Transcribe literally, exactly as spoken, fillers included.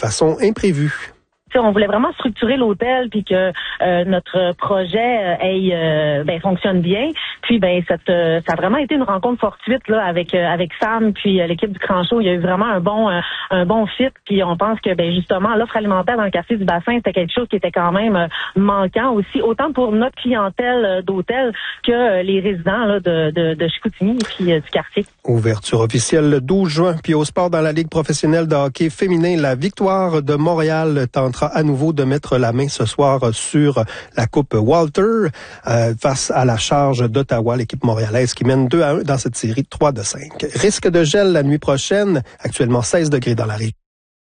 façon imprévue. On voulait vraiment structurer l'hôtel puis que euh, notre projet euh, aille, euh, ben, fonctionne bien. Puis ben cette, euh, ça a vraiment été une rencontre fortuite là avec euh, avec Sam puis euh, l'équipe du Cranchot. Il y a eu vraiment un bon euh, un bon fit. Puis on pense que ben justement l'offre alimentaire dans le quartier du Bassin c'était quelque chose qui était quand même euh, manquant aussi, autant pour notre clientèle euh, d'hôtel que euh, les résidents là, de, de de Chicoutimi et puis euh, du quartier. Ouverture officielle le douze juin. Puis au sport dans la Ligue professionnelle de hockey féminin, la Victoire de Montréal tentera à nouveau de mettre la main ce soir sur la Coupe Walter euh, face à la Charge d'Ottawa, l'équipe montréalaise qui mène deux à un dans cette série trois de cinq. Risque de gel la nuit prochaine, actuellement seize degrés dans la région.